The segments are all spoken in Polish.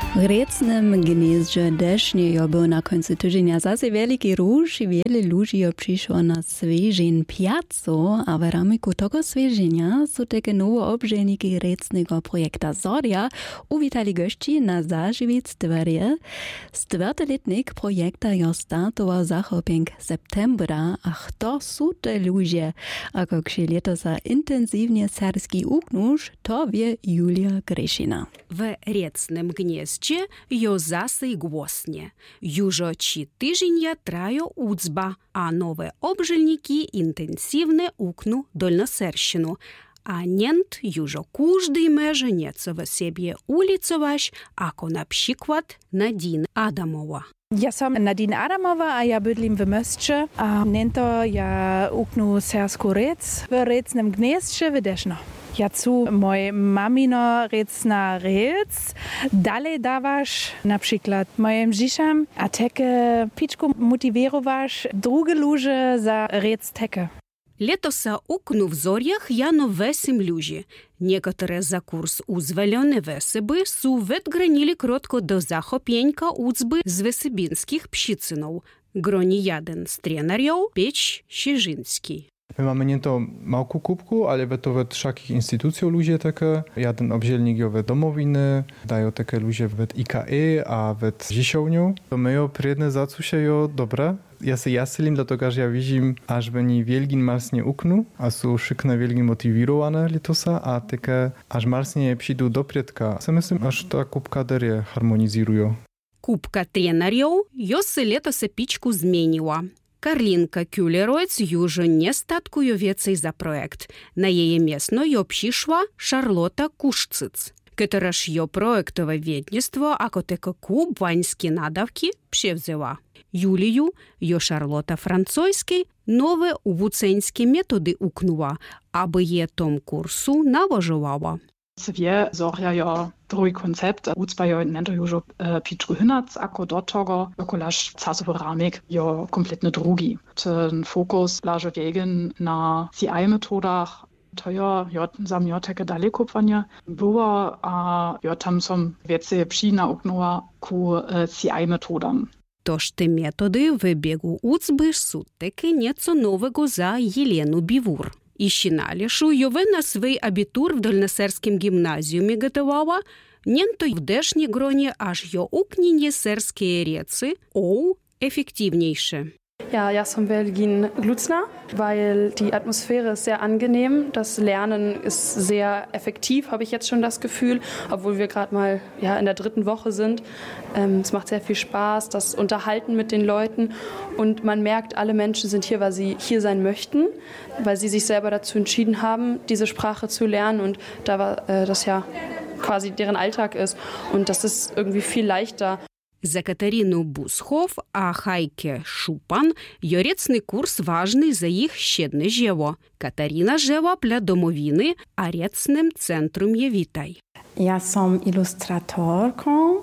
W Riecnym gnieździe desznie był na końcu tygodnia zase wielki ruch i wiele ludzi przyszło na świeżeń piazzo, a w ramiku tego świeżenia są takie nowe obżelniki riecnego projekta Zoria uwitali gości na zażywiec dworie. Czwartoletnik projekta jo startował zachopięk septembra, a kto są te ludzie? A jak się letosa intensywnie serski uknusz, to wie Julia Gryszina. W Riecnym gnieździe jo zase głosnie. Jużo 3 tygodnie trają ucba, a nowe obżelniki intensywne uknu dolnoserщину. A nient jużo każdy może nieco w siebie ulicować, ako na przykład Nadine Adamowa. Ja sam Nadine Adamowa, a ja bydlim w Mostce, a nento ja uknu sersku rec w Riecnym gnieździe w Deszno. Ja zu moj mamino recna rec dalej dawasz na przykład moim dziszam, a teke piczku motiwirowasz drugie ludzie za rec teke. Letosa uknu w Зорях jano 8 ludzi. Niektóre za kurs uзвольone weseby są wetgranili krótko do zachopienka ucby z wesybinskich psicynów. Groni jeden z trenerów Pieć Sierzyński. My mamy nie to małku kubku, ale to we wszakich instytucjach ludzie takie. Jeden obzielnik jo we domowiny, dają takie ludzie we IKE, a we dziesiątniu. To my jo priedne zacu się jo dobre. Ja się jaselim, dlatego że ja widzim, aż będą wielgin marsnie uknu, a są szykne wielgin motiwirowane litosa, a takie aż marsnie przyjdą do priedka. Ja myślę, aż ta kubka derie harmonizują. Kubka trenerów jo se letosa piczku zmieniła. Karlinka Kühleroic już nie statkuje więcej za projekt. Na jej miejsce jo przyszła Charlotta Kuszcyc, któraż jo projektowe wiednictwo jako tylko kubańskie nadawki przewzięła. Juliju jo Charlotta francuskiej nowe uwuceńskie metody uknuła, aby je tom kursu nałożowała. Wir Zoria jo drugi koncept, ucba jo nento już piczku hynac, ako do tego okolaż casowy ramik jo kompletny drugi. Ten fokus blaże wiegen na CI-metodach, to jo sam jo takie dalekopanie było, a jo tam są więcej przyna uknuła ku CI-metodam. Toż te metody w biegu ucby są takie nieco nowego za Jelenę Biwur. I Sinaliszu jowe na swój abitur w dolnoserskim gimnazjumie gotowała, niento w desznie gronie aż jo uknienie serskie recy o efektywniejsze. Ja som Belgin Glutzner, weil die Atmosphäre ist sehr angenehm. Das Lernen ist sehr effektiv, habe ich jetzt schon das Gefühl, obwohl wir gerade mal in der 3. Woche sind. Es macht sehr viel Spaß, das Unterhalten mit den Leuten und man merkt, alle Menschen sind hier, weil sie hier sein möchten, weil sie sich selber dazu entschieden haben, diese Sprache zu lernen und da das ja quasi deren Alltag ist und das ist irgendwie viel leichter. За Катерину Бусхов, а Хайке Шупан, jorецний курс важний за їх щедне жево. Катерина жева для домовiny, a riecnym centrum je witaj. Ja som ilustratorką,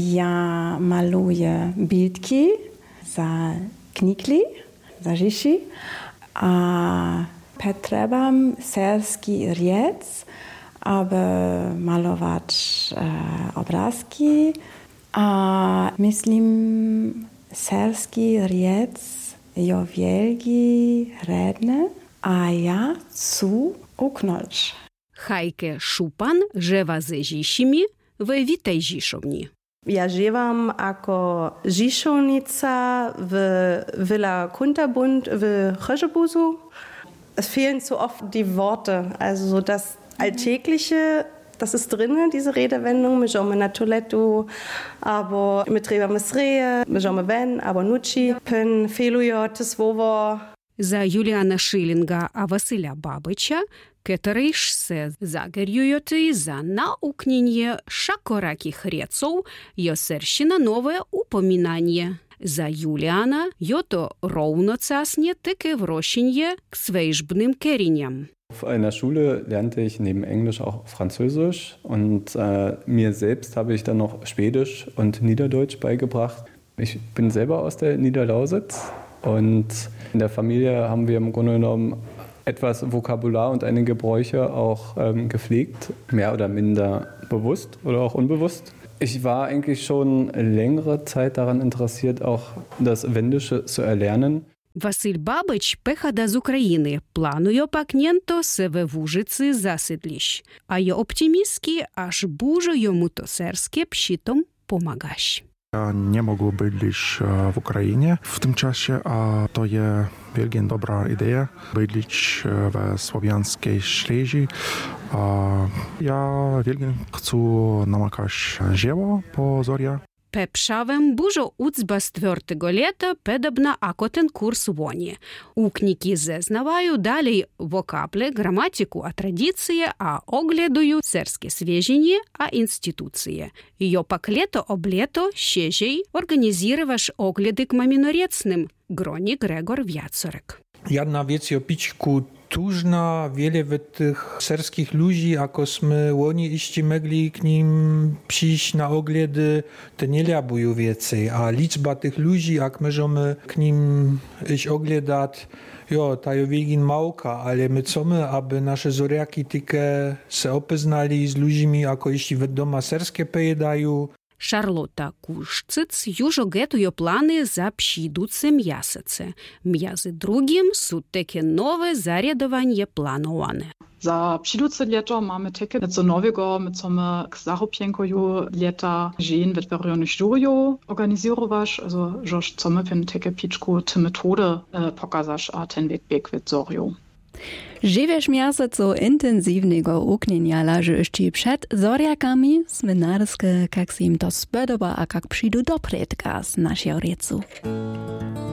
ja maluję bildki za knikli, za Žiši, a potrzebam serski riec, aby malować obrazki. A myslím, serski riec jo wielgi redne, a ja chcę uknąć. Хайке Шупан жева ze Žišimi w Witaj Žišovni. Ja żywam jako Žišovnica w Villa Kunterbund w Chöschebusu. Es fehlen zu oft die Worte, also so das Alltägliche. Das ist drin, diese Redewendung. My żomy na toaletu, albo my trebamy sreje, my żomy ven, albo nuci. Pen felujo te słowo. За Юліана Шилінга а Василя Бабича, котрий ж се загерюють за наукнення шакораких рецов, йосерщина нове упомінання. За Юліана йото ровноцасне таке врощення к свейжбним керінням. Auf einer Schule lernte ich neben Englisch auch Französisch und mir selbst habe ich dann noch Schwedisch und Niederdeutsch beigebracht. Ich bin selber aus der Niederlausitz und in der Familie haben wir im Grunde genommen etwas Vokabular und einige Bräuche auch gepflegt, mehr oder minder bewusst oder auch unbewusst. Ich war eigentlich schon längere Zeit daran interessiert, auch das Wendische zu erlernen. Василь Бабич пехада з України, планує пакнєнто себе в Ужиці засидліщ, а й оптимістки аж бужо йому то серсkie pšitom pomagaš. Ja nie mogło bydlić w Ukrainie w tym czasie, a to jest wielkie dobra idea bydlić we słowiańskiej Ślezii. Ja wielkie chcę namakać dzieło po Zoria. Пепшавем бужо уцба з 4 літа педобна акотен курс воні. Укніки зезнаваю далі вокабле, граматику, а традиції, а оглядую серське свежіння, а інституції. Йо пак лето об лето щежей організіруваш огляди к мамінорецним, гроні Gregor Wiacorek. Jedna wiec o pićku tużna, wiele tych serskich ludzi, jakosmy oni iście mogli k nim przyjść na ogledy, to nie lubią więcej, a liczba tych ludzi, jak możemy k nim iść oglądać, jo, ta jest wielkin małka, ale my chcemy, aby nasze zoriaki tylko się opeznali z ludźmi, jako jeśli w doma serskie pojedają. Шарлота Кушциц южо гетує плани за пшідуце м'ясице. М'язи другим су таке нове зарядування плановане. Za přiduce ljeto mamy teke něco nowego, my chcemy k zaropienkoju leta žen w regionach Juriju organizirować, also żoż chcemy w teke piczku te metody pokazać, a ten weg w Zorju. Żywiesz miaseco intensywnego uknienia leży jeszcze przed zoriakami, sme naryske, jak się im to spodoba, a jak przyjdą do predka z naszego riecu.